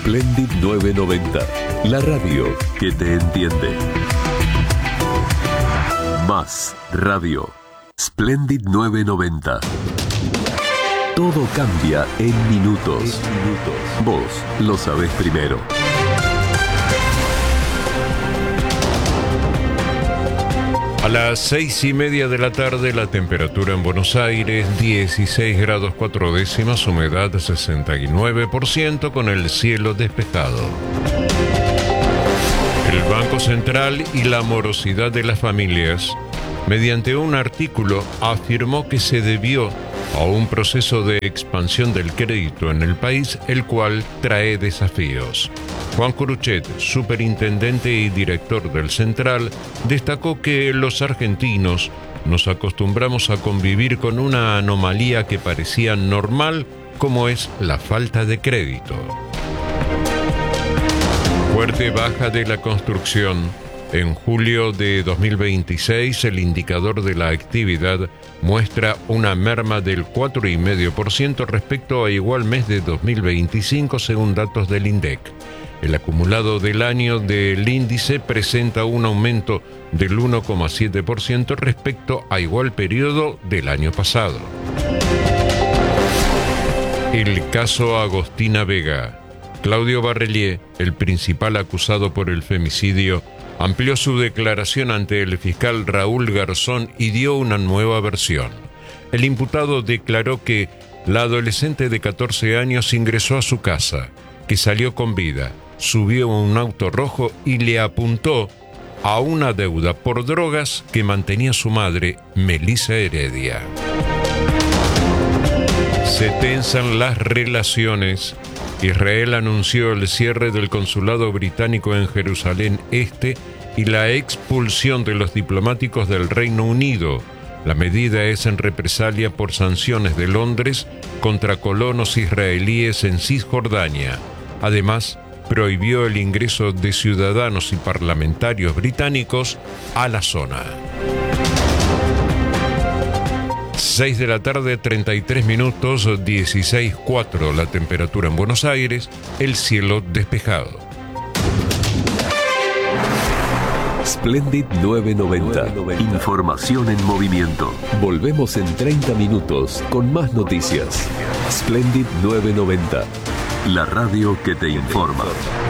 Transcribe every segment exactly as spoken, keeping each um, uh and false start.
Splendid novecientos noventa, la radio que te entiende. Más radio. Splendid novecientos noventa. Todo cambia en minutos. En minutos. Vos lo sabés primero. A las seis y media de la tarde, la temperatura en Buenos Aires, dieciséis grados cuatro décimas, humedad sesenta y nueve por ciento, con el cielo despejado. El Banco Central y la morosidad de las familias, mediante un artículo, afirmó que se debió a un proceso de expansión del crédito en el país, el cual trae desafíos. Juan Curuchet, superintendente y director del Central, destacó que los argentinos nos acostumbramos a convivir con una anomalía que parecía normal, como es la falta de crédito. Fuerte baja de la construcción. En julio de dos mil veintiséis, el indicador de la actividad muestra una merma del cuatro coma cinco por ciento respecto a igual mes de dos mil veinticinco, según datos del INDEC. El acumulado del año del índice presenta un aumento del uno coma siete por ciento respecto a igual periodo del año pasado. El caso Agostina Vega. Claudio Barrelier, el principal acusado por el femicidio, amplió su declaración ante el fiscal Raúl Garzón y dio una nueva versión. El imputado declaró que la adolescente de catorce años ingresó a su casa, que salió con vida, subió a un auto rojo y le apuntó a una deuda por drogas que mantenía su madre, Melissa Heredia. Se tensan las relaciones. Israel anunció el cierre del consulado británico en Jerusalén Este y la expulsión de los diplomáticos del Reino Unido. La medida es en represalia por sanciones de Londres contra colonos israelíes en Cisjordania. Además, prohibió el ingreso de ciudadanos y parlamentarios británicos a la zona. seis de la tarde, treinta y tres minutos, dieciséis coma cuatro la temperatura en Buenos Aires, el cielo despejado. Splendid novecientos noventa. Información en movimiento. Volvemos en treinta minutos con más noticias. Splendid novecientos noventa. La radio que te informa.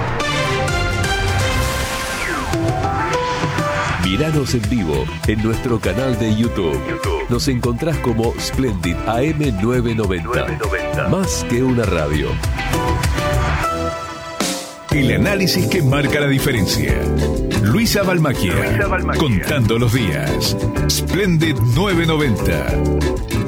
Míranos en vivo en nuestro canal de YouTube. Nos encontrás como Splendid A M novecientos noventa. Más que una radio. El análisis que marca la diferencia. Luisa Balmacchia, contando los días. Splendid novecientos noventa.